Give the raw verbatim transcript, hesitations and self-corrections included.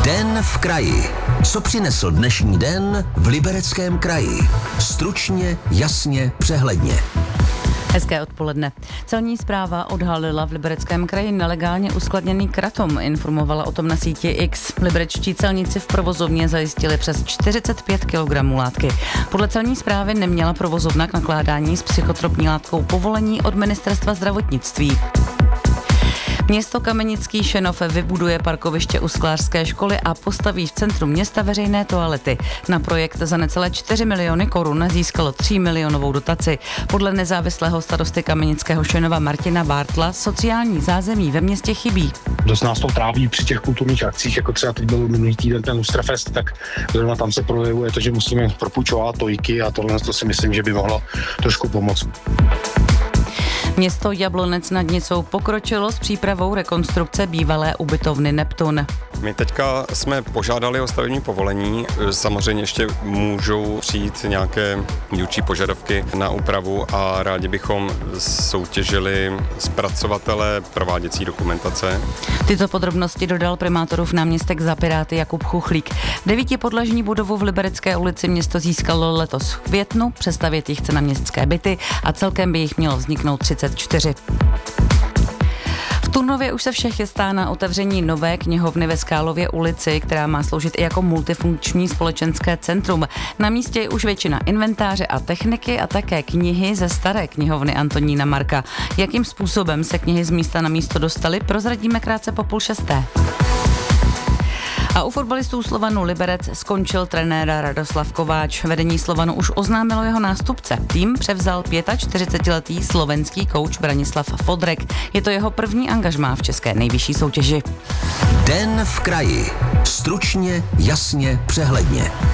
Den v kraji. Co přinesl dnešní den v Libereckém kraji? Stručně, jasně, přehledně. Hezké odpoledne. Celní správa odhalila v Libereckém kraji nelegálně uskladněný kratom. Informovala o tom na síti X. Liberečtí celníci v provozovně zajistili přes čtyřicet pět kilogramů látky. Podle celní správy neměla provozovna k nakládání s psychotropní látkou povolení od ministerstva zdravotnictví. Město Kamenický Šenov vybuduje parkoviště u sklářské školy a postaví v centru města veřejné toalety. Na projekt za necelé čtyři miliony korun získalo tří milionovou dotaci. Podle nezávislého starosty Kamenického Šenova Martina Bartla sociální zázemí ve městě chybí. Dost nás to tráví při těch kulturních akcích, jako třeba teď byl minulý týden ten Lustrafest, tak zrovna tam se projevuje to, že musíme propůjčovat tojky a tohle to si myslím, že by mohlo trošku pomoct. Město Jablonec nad Nisou pokročilo s přípravou rekonstrukce bývalé ubytovny Neptun. My teďka jsme požádali o stavební povolení, samozřejmě ještě můžou přijít nějaké dílčí požadavky na úpravu a rádi bychom soutěžili zpracovatele prováděcí dokumentace. Tyto podrobnosti dodal primátorův náměstek za Piráty Jakub Chuchlík. Devítipodlažní budovu v Liberecké ulici město získalo letos v květnu, přestavět ji chce na městské byty a celkem by jich mělo vzniknout třicet čtyři. V Turnově už se vše chystá na otevření nové knihovny ve Skálově ulici, která má sloužit i jako multifunkční společenské centrum. Na místě je už většina inventáře a techniky a také knihy ze staré knihovny Antonína Marka. Jakým způsobem se knihy z místa na místo dostaly, prozradíme krátce po půl šesté. A u fotbalistů Slovanu Liberec skončil trenéra Radoslav Kováč. Vedení Slovanu už oznámilo jeho nástupce. Tým převzal čtyřicetiletý slovenský kouč Branislav Fodrek. Je to jeho první angažmá v české nejvyšší soutěži. Den v kraji. Stručně, jasně, přehledně.